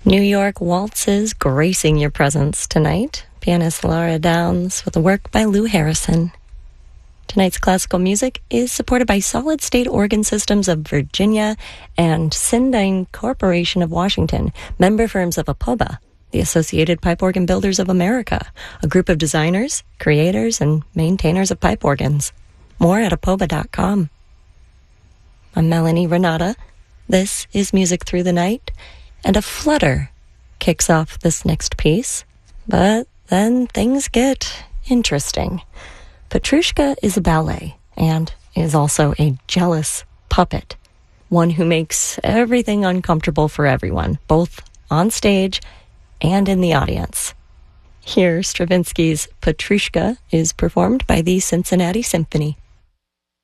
New York waltzes gracing your presence tonight. Pianist Laura Downs with a work by Lou Harrison. Tonight's classical music is supported by Solid State Organ Systems of Virginia and Sindine Corporation of Washington, member firms of APOBA, the Associated Pipe Organ Builders of America, a group of designers, creators, and maintainers of pipe organs. More at apoba.com. I'm Melanie Renata. This is Music Through the Night, and a flutter kicks off this next piece. But then things get interesting. Petrushka is a ballet and is also a jealous puppet, one who makes everything uncomfortable for everyone, both on stage and in the audience. Here, Stravinsky's Petrushka is performed by the Cincinnati Symphony.